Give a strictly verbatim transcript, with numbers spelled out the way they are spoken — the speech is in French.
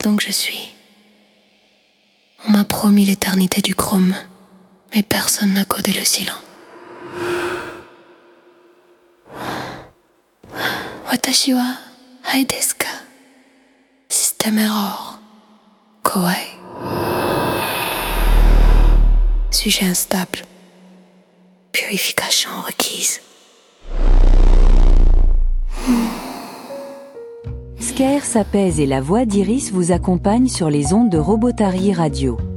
donc je suis. On m'a promis l'éternité du chrome, mais personne n'a codé le silence. Watashi wa hai desu ka? Système error. Kowai. Sujet instable. Purification requise. Scaer s'apaise et la voix d'Iris vous accompagne sur les ondes de Robotari Radio.